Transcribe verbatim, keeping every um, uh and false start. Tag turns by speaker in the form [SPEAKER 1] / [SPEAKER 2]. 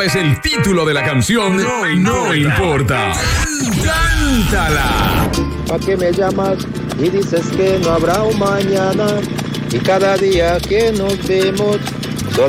[SPEAKER 1] es el título de la canción. No, no importa. ¡Cántala!
[SPEAKER 2] ¿Pa' qué me llamas y dices que no habrá un mañana? Y cada día que nos vemos